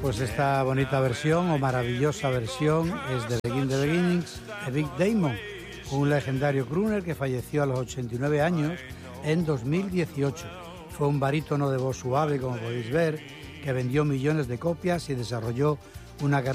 Pues esta bonita versión o maravillosa versión es de Begin the Beginnings de Vic Damon, un legendario crooner que falleció a los 89 años en 2018. Fue un barítono de voz suave, como podéis ver, que vendió millones de copias y desarrolló una carrera